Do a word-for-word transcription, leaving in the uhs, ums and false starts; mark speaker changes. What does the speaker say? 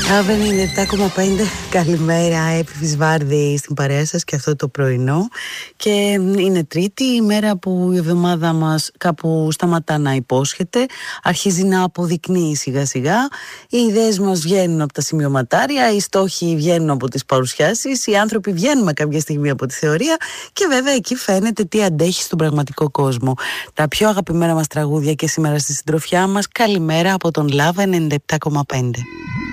Speaker 1: ενενήντα επτά κόμμα πέντε. Καλημέρα, Εύη Βάρδη στην παρέα σας και αυτό το πρωινό. Και είναι Τρίτη, η μέρα που η εβδομάδα μας κάπου σταματά να υπόσχεται, αρχίζει να αποδεικνύει σιγά σιγά. Οι ιδέες μας βγαίνουν από τα σημειωματάρια, οι στόχοι βγαίνουν από τις παρουσιάσεις, οι άνθρωποι βγαίνουν κάποια στιγμή από τη θεωρία και βέβαια εκεί φαίνεται τι αντέχει στον πραγματικό κόσμο. Τα πιο αγαπημένα μας τραγούδια και σήμερα στη συντροφιά μας. Καλημέρα από τον Λάβα ενενήντα επτά κόμμα πέντε.